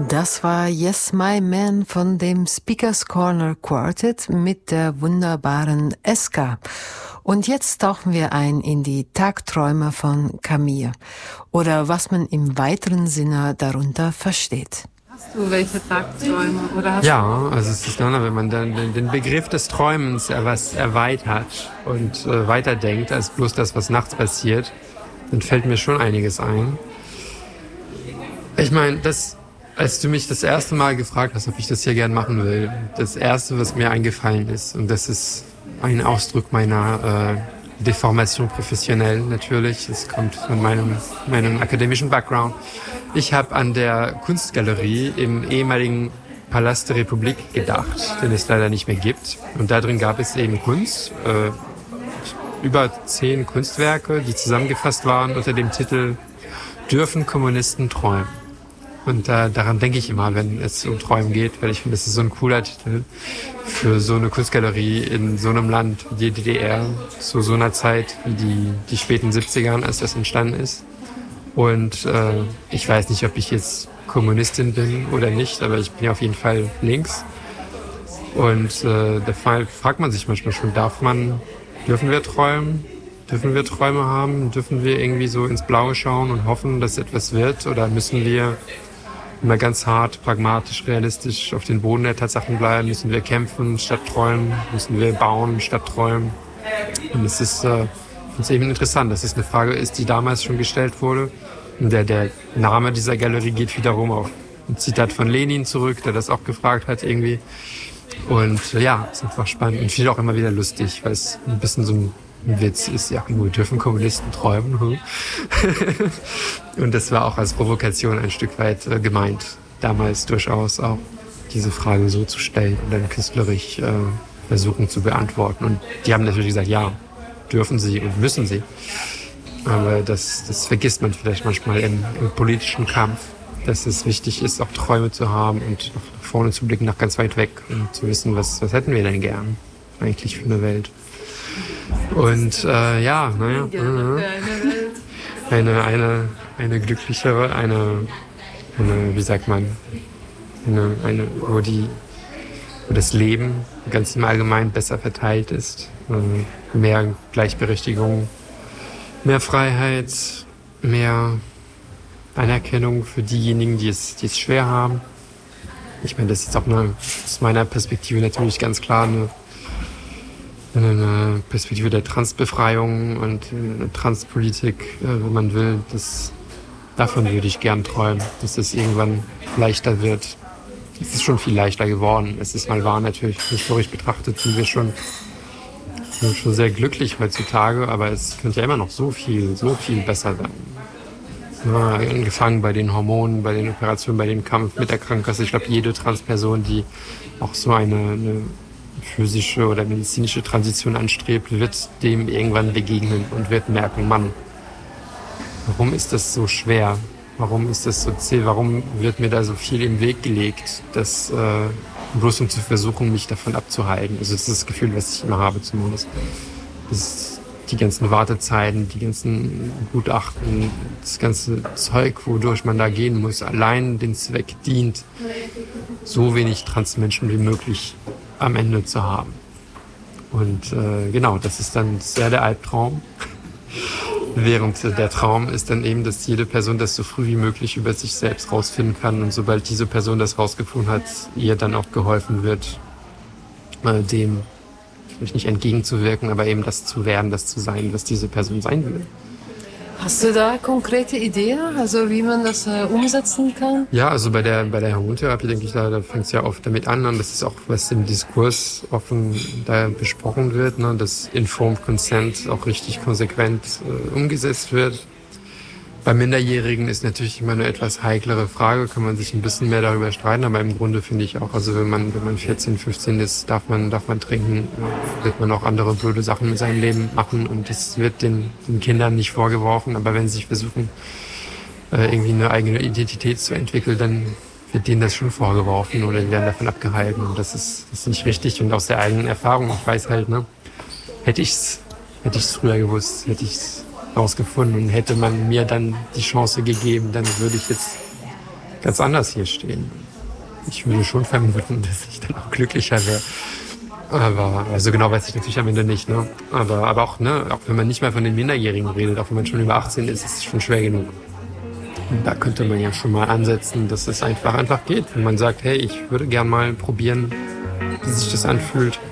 Das war Yes My Man von dem Speakers Corner Quartet mit der wunderbaren Eska. Und jetzt tauchen wir ein in die Tagträume von Camille oder was man im weiteren Sinne darunter versteht. Hast du welche Tagträume? Oder hast also es ist dann, wenn man dann den Begriff des Träumens erweitert und weiterdenkt als bloß das, was nachts passiert, dann fällt mir schon einiges ein. Ich meine, als du mich das erste Mal gefragt hast, ob ich das hier gern machen will, das erste, was mir eingefallen ist, und das ist ein Ausdruck meiner Deformation professionelle natürlich, es kommt von meinem akademischen Background. Ich habe an der Kunstgalerie im ehemaligen Palast der Republik gedacht, den es leider nicht mehr gibt. Und da drin gab es eben Kunst, über 10 Kunstwerke, die zusammengefasst waren unter dem Titel Dürfen Kommunisten träumen? Und daran denke ich immer, wenn es um Träumen geht, weil ich finde, das ist so ein cooler Titel für so eine Kunstgalerie in so einem Land wie die DDR, zu so einer Zeit wie die späten 70ern, als das entstanden ist. Und ich weiß nicht, ob ich jetzt Kommunistin bin oder nicht, aber ich bin ja auf jeden Fall links. Und da fragt man sich manchmal schon, dürfen wir träumen? Dürfen wir Träume haben? Dürfen wir irgendwie so ins Blaue schauen und hoffen, dass etwas wird? Oder müssen wir immer ganz hart, pragmatisch, realistisch auf den Boden der Tatsachen bleiben? Müssen wir kämpfen statt träumen? Müssen wir bauen statt träumen? Und es ist finde es eben interessant, dass es eine Frage ist, die damals schon gestellt wurde. Und der Name dieser Galerie geht wiederum auf ein Zitat von Lenin zurück, der das auch gefragt hat irgendwie. Und ja, ist einfach spannend und viel auch immer wieder lustig, weil es ein bisschen so ein Witz ist, ja, nur dürfen Kommunisten träumen. Und das war auch als Provokation ein Stück weit gemeint, damals durchaus auch diese Frage so zu stellen und dann künstlerisch versuchen zu beantworten. Und die haben natürlich gesagt, ja, dürfen sie und müssen sie. Aber das vergisst man vielleicht manchmal im politischen Kampf, dass es wichtig ist, auch Träume zu haben und nach vorne zu blicken, nach ganz weit weg und zu wissen, was hätten wir denn gern eigentlich für eine Welt. Und eine glücklichere, eine wie sagt man, wo das Leben ganz im Allgemeinen besser verteilt ist, mehr Gleichberechtigung, mehr Freiheit, mehr Anerkennung für diejenigen, die es schwer haben. Ich meine, das ist auch aus meiner Perspektive natürlich ganz klar eine Perspektive der Transbefreiung und eine Transpolitik, wenn man will. Davon würde ich gern träumen, dass es irgendwann leichter wird. Es ist schon viel leichter geworden. Es ist mal wahr, natürlich historisch betrachtet sind wir schon sehr glücklich heutzutage, aber es könnte ja immer noch so viel besser werden. Ja, angefangen bei den Hormonen, bei den Operationen, bei dem Kampf mit der Krankenkasse. Ich glaube, jede Transperson, die auch so eine physische oder medizinische Transition anstrebt, wird dem irgendwann begegnen und wird merken, Mann, warum ist das so schwer? Warum ist das so zäh? Warum wird mir da so viel im Weg gelegt, bloß um zu versuchen, mich davon abzuhalten? Also das ist das Gefühl, was ich immer habe zumindest. Die ganzen Wartezeiten, die ganzen Gutachten, das ganze Zeug, wodurch man da gehen muss, allein den Zweck dient, so wenig Transmenschen wie möglich am Ende zu haben. Und genau, das ist dann sehr der Albtraum. Während der Traum ist dann eben, dass jede Person das so früh wie möglich über sich selbst rausfinden kann. Und sobald diese Person das rausgefunden hat, ihr dann auch geholfen wird, dem vielleicht nicht entgegenzuwirken, aber eben das zu werden, das zu sein, was diese Person sein will. Hast du da konkrete Ideen, also wie man das umsetzen kann? Ja, also bei der Hormontherapie denke ich, da fängt es ja oft damit an, und das ist auch, was im Diskurs offen da besprochen wird, ne, dass Informed Consent auch richtig konsequent umgesetzt wird. Bei Minderjährigen ist natürlich immer eine etwas heiklere Frage, kann man sich ein bisschen mehr darüber streiten, aber im Grunde finde ich auch, also wenn man 14, 15 ist, darf man trinken, wird man auch andere blöde Sachen mit seinem Leben machen, und das wird den Kindern nicht vorgeworfen, aber wenn sie sich versuchen, irgendwie eine eigene Identität zu entwickeln, dann wird denen das schon vorgeworfen oder die werden davon abgehalten, und das ist nicht richtig. Und aus der eigenen Erfahrung, ich weiß halt, ne, hätte ich's früher gewusst, hätte ich's rausgefunden und hätte man mir dann die Chance gegeben, dann würde ich jetzt ganz anders hier stehen. Ich würde schon vermuten, dass ich dann auch glücklicher wäre. Aber also genau weiß ich natürlich am Ende nicht. Ne? Aber auch, ne, auch wenn man nicht mehr von den Minderjährigen redet, auch wenn man schon über 18 ist, ist es schon schwer genug. Und da könnte man ja schon mal ansetzen, dass es einfach geht. Wenn man sagt, hey, ich würde gern mal probieren, wie sich das anfühlt.